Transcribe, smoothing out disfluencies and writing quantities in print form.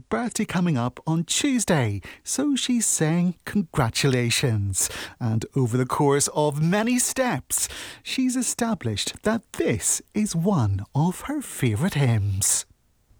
birthday coming up on Tuesday, so she's saying congratulations. And over the course of many steps, she's established that this is one of her favourite hymns.